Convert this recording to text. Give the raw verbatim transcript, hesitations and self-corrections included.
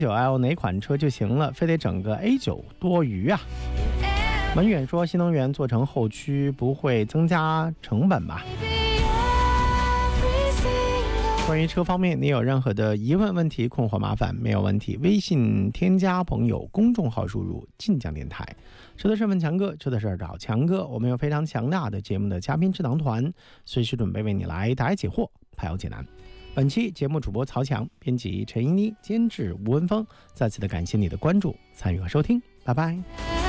九 L 哪款车就行了，非得整个 A 九多余啊。文远说，新能源做成后驱不会增加成本吧？关于车方面，你有任何的疑问、问题、困惑、麻烦，没有问题，微信添加朋友公众号输入晋江电台。车的事问强哥，车的事找强哥。我们有非常强大的节目的嘉宾智囊团，随时准备为你来答疑解惑，排忧解难。本期节目主播曹强，编辑陈依妮，监制吴文峰。再次的感谢你的关注、参与和收听，拜拜。